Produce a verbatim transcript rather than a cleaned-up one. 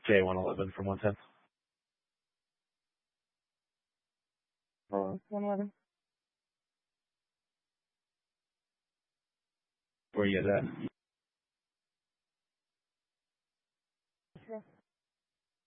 J one eleven from one ten. Oh, one eleven. Where you at?